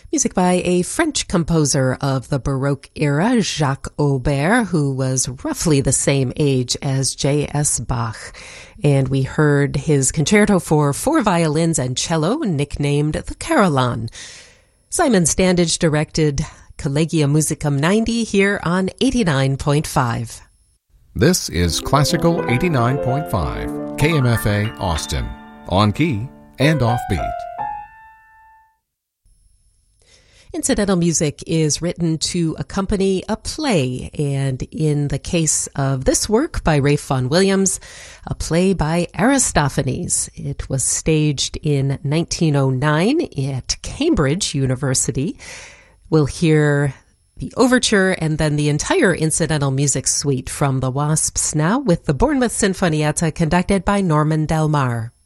Music by a French composer of the Baroque era, Jacques Aubert, who was roughly the same age as J.S. Bach. And we heard his concerto for 4 violins and cello, nicknamed the Carillon. Simon Standage directed Collegium Musicum 90 here on 89.5. This is Classical 89.5, KMFA Austin, on key and offbeat. Incidental music is written to accompany a play, and in the case of this work by Ralph Vaughan Williams, a play by Aristophanes. It was staged in 1909 at Cambridge University. We'll hear the overture and then the entire incidental music suite from the Wasps now with the Bournemouth Sinfonietta conducted by Norman Del Mar.